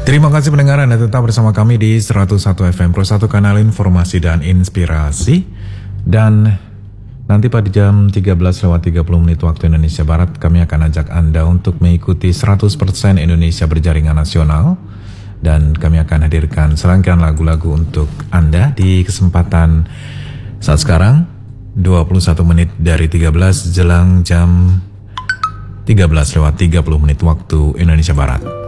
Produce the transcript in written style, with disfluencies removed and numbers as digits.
Terima kasih pendengar, Anda tetap bersama kami di 101 FM Pro 1 kanal informasi dan inspirasi. Dan nanti pada jam 13:30 waktu Indonesia Barat kami akan ajak Anda untuk mengikuti 100% Indonesia Berjaringan Nasional. Dan kami akan hadirkan serangkaian lagu-lagu untuk Anda di kesempatan saat sekarang 21 menit dari 13 jelang jam 13:30 waktu Indonesia Barat.